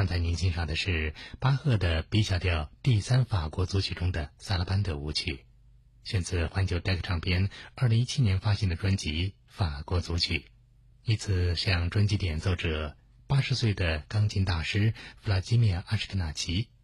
刚才您欣赏的是巴赫的 B 小调第三法国组曲中的萨拉班德舞曲，选自环球戴克唱片2017年发行的专辑《法国组曲》，以此向专辑的演奏者80岁的钢琴大师弗拉基米尔·阿什克纳奇